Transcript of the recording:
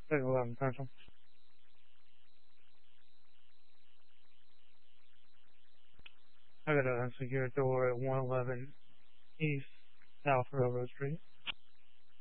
611 Central. I got a unsecured door at 111 East South Railroad Street.